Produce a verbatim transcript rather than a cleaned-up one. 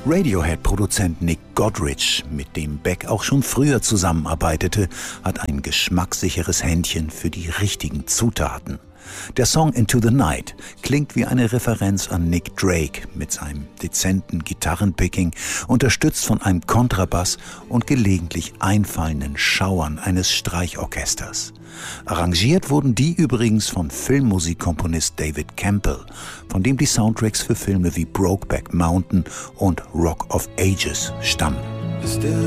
Radiohead-Produzent Nick Godrich, mit dem Beck auch schon früher zusammenarbeitete, hat ein geschmackssicheres Händchen für die richtigen Zutaten. Der Song Into the Night klingt wie eine Referenz an Nick Drake mit seinem dezenten Gitarrenpicking, unterstützt von einem Kontrabass und gelegentlich einfallenden Schauern eines Streichorchesters. Arrangiert wurden die übrigens von Filmmusikkomponist David Campbell, von dem die Soundtracks für Filme wie Brokeback Mountain und Rock of Ages stammen.